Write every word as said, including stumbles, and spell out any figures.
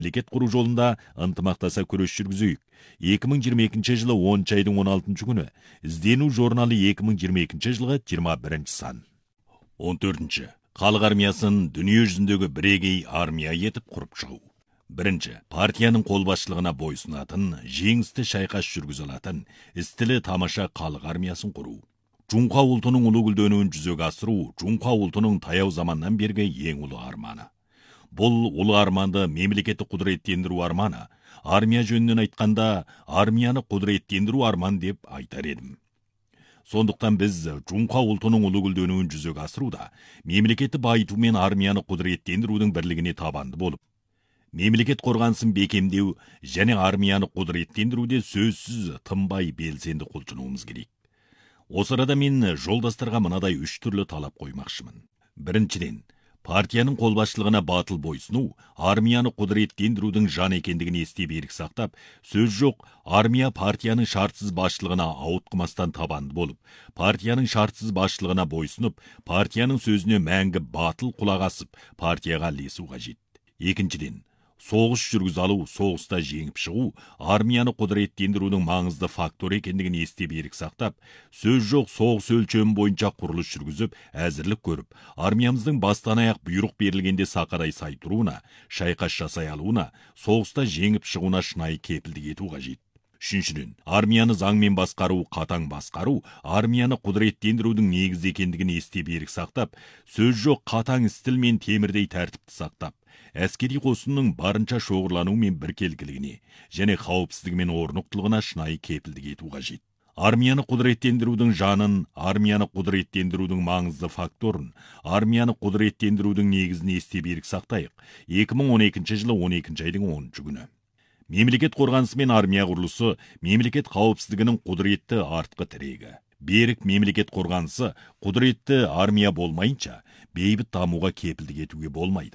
мемлекет құру жолында ынтымақтаса күрес жүргізейік. екі мың жиырма екінші жылы оныншы айдың он алтыншы күні іздену журналы екі мың жиырма екінші жылғы жиырма бірінші сан. он төртінші. Халық армиясын дүние жүзіндегі бірегей армия етіп құрып шығу. Бірінші, партияның қолбасшылығына бойсынатын, жеңісті шайқас жүргізе алатын, істілі тамаша халық армиясын құру. Жоңқа ұлтының ұлы гүлденуін жүзеге асыру, Жоңқа ұлтының таяу заманнан бергі ең ұлы арманы. Бұл ұлы арманды мемлекетті құдіреттендіру арманы, армия жөнінен айтқанда, армияны құдіреттендіру арман деп айтар едім. Сондықтан біз Жоңқа ұлтының ұлы гүлденуін жүзеге асыруда, мемлекетті байыту мен армияны құдіреттендірудің бірлігіне табанды болып, мемлекет қорғансын бекемдеу және армияны құдіреттендіруде сөзсіз тынбай белсенді құлшынуымыз керек. Осы арада мен жолдастарға мынадай үш түрлі талап қоймақшымын. Біріншіден, партияның қолбасшылығына батыл бойсыну, армияны құдіреттендірудің жан екендігін есте берік сақтап, сөз жоқ, армия партияның шартсыз басшылығына ауытқымастан табанды болып, партияның шартсыз басшылығына бойсынып, партияның сөзіне мәңгі батыл құлақ асып, партияға ілесу қажет. Екіншіден, соғыс жүргізе алу, соғыста жеңіп шығу, армияны құдіреттендірудің маңызды фактор екендігін есте берік сақтап, сөз жоқ, соғыс өлшемі бойынша құрылыс жүргізіп, әзірлік көріп, армиямыздың бастан аяқ бұйрық берілгенде сақадай сай тұруына, шайқас жасай алуына, соғыста жеңіп шығуына шынайы кепілдік ету қажет. Үшіншіден, армияны заңмен басқару, қатаң басқару, армияны құдіреттендірудің негізі екендігін есте берік сақтап, сөз жоқ, қатаң стіл мен темірдей тәртіпті сақтап, әскери қосынның барынша шоғырлану мен біркелкілігіне және қауіпсіздігі мен орнықтылығына шынайы кепілдік ету қажет. Армияны құдіреттендірудің жанын, армияны құдіреттендірудің маңызды факторын, армияны құдіреттендірудің негізін есте берік сақтайық. екі мың он екінші жылы он екінші айдың оныншы күні. Мемлекет қорғанысы мен армия құрылысы мемлекет қауіпсіздігінің құдіретті артқы тірегі. Берік мемлекет қорғанысы, құдіретті армия болмайынша, бейбіт дамуға кепілдік етуге болмайды.